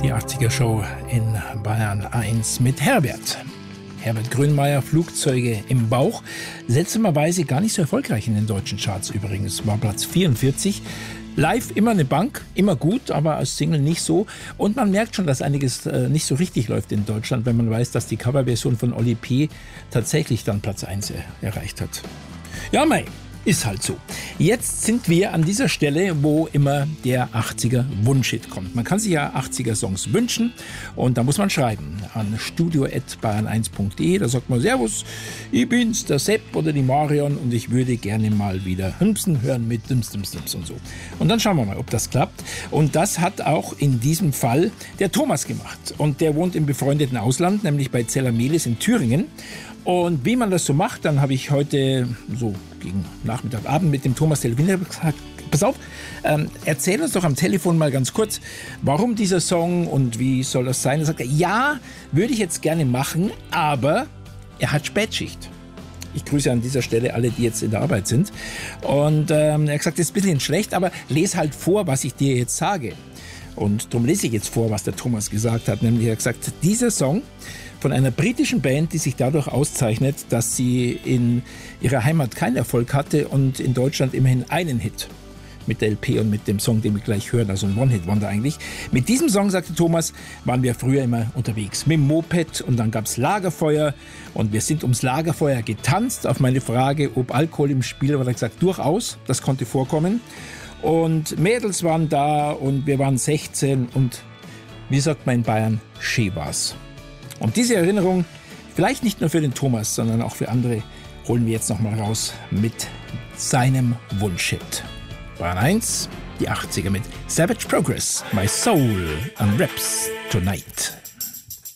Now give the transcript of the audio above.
Die 80er Show in Bayern 1 mit Herbert. Herbert Grönemeyer, Flugzeuge im Bauch. Seltsamerweise gar nicht so erfolgreich in den deutschen Charts übrigens. War Platz 44. Live immer eine Bank, immer gut, aber als Single nicht so. Und man merkt schon, dass einiges nicht so richtig läuft in Deutschland, wenn man weiß, dass die Coverversion von Oli P. tatsächlich dann Platz 1 erreicht hat. Ja, mei. Ist halt so. Jetzt sind wir an dieser Stelle, wo immer der 80er Wunschhit kommt. Man kann sich ja 80er Songs wünschen und da muss man schreiben an studio@bayern1.de. Da sagt man: Servus, ich bin's, der Sepp oder die Marion und ich würde gerne mal wieder Hümpsen hören mit Dims und so. Und dann schauen wir mal, ob das klappt. Und das hat auch in diesem Fall der Thomas gemacht. Und der wohnt im befreundeten Ausland, nämlich bei Zellamelis in Thüringen. Und wie man das so macht, dann habe ich heute so gegen Nachmittag, Abend mit dem Thomas telefoniert und gesagt: Pass auf, erzähl uns doch am Telefon mal ganz kurz, warum dieser Song und wie soll das sein? Er sagt: Ja, würde ich jetzt gerne machen, aber er hat Spätschicht. Ich grüße an dieser Stelle alle, die jetzt in der Arbeit sind. Und er hat gesagt, das ist ein bisschen schlecht, aber lese halt vor, was ich dir jetzt sage. Und darum lese ich jetzt vor, was der Thomas gesagt hat. Nämlich, er hat gesagt, dieser Song von einer britischen Band, die sich dadurch auszeichnet, dass sie in ihrer Heimat keinen Erfolg hatte und in Deutschland immerhin einen Hit mit der LP und mit dem Song, den wir gleich hören, also ein One-Hit-Wonder eigentlich. Mit diesem Song, sagte Thomas, waren wir früher immer unterwegs mit dem Moped und dann gab's Lagerfeuer und wir sind ums Lagerfeuer getanzt. Auf meine Frage, ob Alkohol im Spiel war, hat er gesagt, durchaus, das konnte vorkommen. Und Mädels waren da und wir waren 16 und wie sagt man in Bayern, schön war's. Und diese Erinnerung, vielleicht nicht nur für den Thomas, sondern auch für andere, holen wir jetzt nochmal raus mit seinem Wunschhit. Bayern 1, die 80er mit Savage Progress, My Soul unwraps tonight.